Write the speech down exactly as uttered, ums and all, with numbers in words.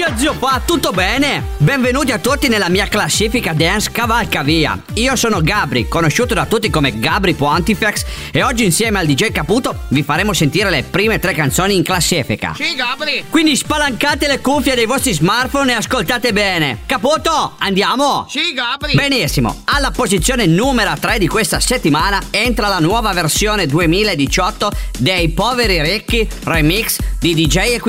Che zio fa, tutto bene? Benvenuti a tutti nella mia classifica dance cavalcavia. Io sono Gabri, conosciuto da tutti come Gabri Pontifex, e oggi insieme al D J Caputo vi faremo sentire le prime tre canzoni in classifica. Sì, Gabri. Quindi spalancate le cuffie dei vostri smartphone e ascoltate bene. Caputo, andiamo? Sì, Gabri. Benissimo, alla posizione numero tre di questa settimana entra la nuova versione duemiladiciotto dei Poveri Ricchi remix di D J Equilibrium.